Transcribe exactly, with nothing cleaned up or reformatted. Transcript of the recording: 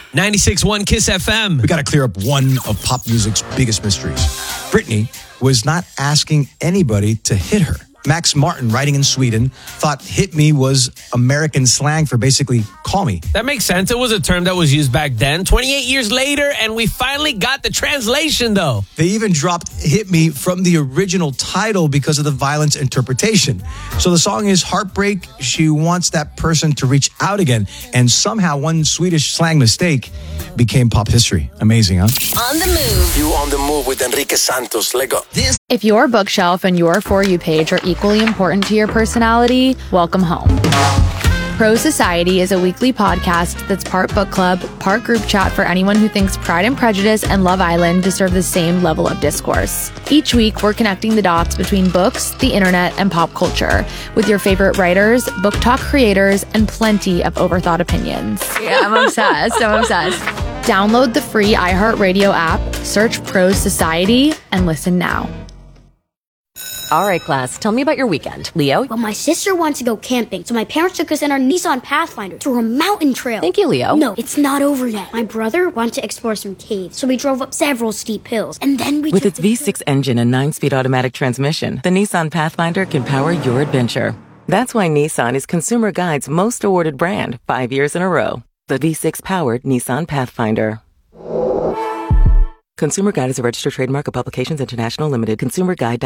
ninety-six point one Kiss F M. We got to clear up one of pop music's biggest mysteries. Britney was not asking anybody to hit her. Max Martin, writing in Sweden, thought hit me was American slang for basically call me. That makes sense. It was a term that was used back then. twenty-eight years later, and we finally got the translation, though. They even dropped hit me from the original title because of the violence interpretation. So the song is Heartbreak. She wants that person to reach out again. And somehow one Swedish slang mistake became pop history. Amazing, huh? On the move. You on the move with Enrique Santos. Let go. This If your bookshelf and your For You page are equally important to your personality, welcome home. Pro Society is a weekly podcast that's part book club, part group chat for anyone who thinks Pride and Prejudice and Love Island deserve the same level of discourse. Each week, we're connecting the dots between books, the internet, and pop culture with your favorite writers, book talk creators, and plenty of overthought opinions. Yeah, I'm obsessed. I'm obsessed. Download the free iHeartRadio app, search Pro Society, and listen now. All right, class, tell me about your weekend. Leo? Well, my sister wants to go camping, so my parents took us in our Nissan Pathfinder through a mountain trail. Thank you, Leo. No, it's not over yet. My brother wanted to explore some caves, so we drove up several steep hills, and then we With took its V six engine and nine-speed automatic transmission, the Nissan Pathfinder can power your adventure. That's why Nissan is Consumer Guide's most awarded brand, five years in a row. The V six-powered Nissan Pathfinder. Consumer Guide is a registered trademark of Publications International Limited. Consumer Guide.